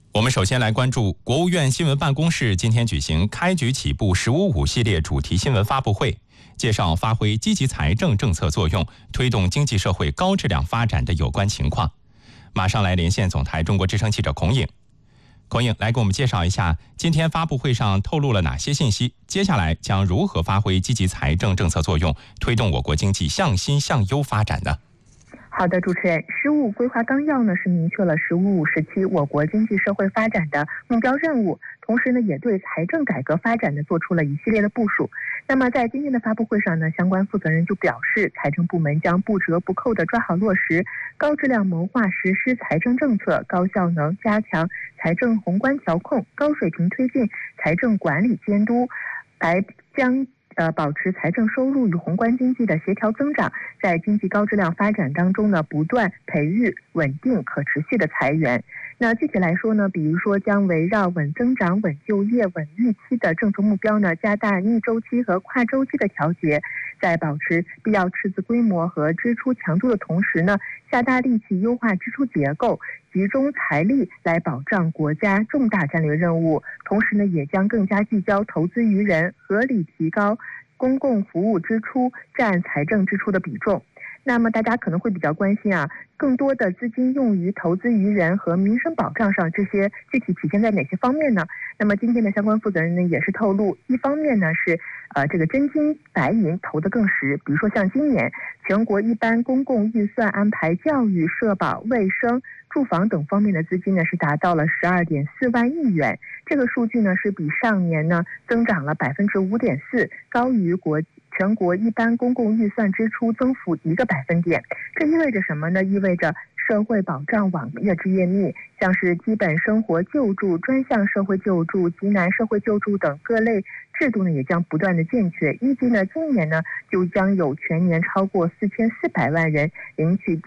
我们首先来关注国务院新闻办公室今天举行开局起步“十五五”系列主题新闻发布会，介绍发挥积极财政政策作用，推动经济社会高质量发展的有关情况。马上来连线总台中国之声记者孔颖。孔颖来给我们介绍一下今天发布会上透露了哪些信息，接下来将如何发挥积极财政政策作用，推动我国经济向新向优发展呢？ 好的，主持人，“十五”规划纲要呢是明确了“十五五”时期我国经济社会发展的目标任务，同时呢也对财政改革发展呢做出了一系列的部署。那么在今天的发布会上呢，相关负责人就表示，财政部门将不折不扣地抓好落实高质量谋划实施财政政策，高效能加强财政宏观调控，高水平推进财政管理监督，将保持财政收入与宏观经济的协调增长，在经济高质量发展当中呢，不断培育稳定可持续的财源。那具体来说呢，比如说将围绕稳增长、稳就业、稳预期的政策目标呢，加大逆周期和跨周期的调节，在保持必要赤字规模和支出强度的同时呢，下大力气优化支出结构，集中财力来保障国家重大战略任务。同时呢，也将更加聚焦投资于人，合理提高公共服务支出占财政支出的比重。那么大家可能会比较关心更多的资金用于投资于人和民生保障上，这些具体体现在哪些方面呢？那么今天的相关负责人呢也是透露，一方面呢是这个真金白银投得更实，比如说像今年全国一般公共预算安排教育、社保、卫生、住房等方面的资金呢是达到了12.4万亿元，这个数据呢是比上年呢增长了5.4%，高于全国一般公共预算支出增幅1个百分点。这意味着什么呢？意味着社会保障网越织越密，像是基本生活救助、专项社会救助、急难社会救助等各类制度呢也将不断的健全。预计呢今年呢就将有全年超过4400万人领取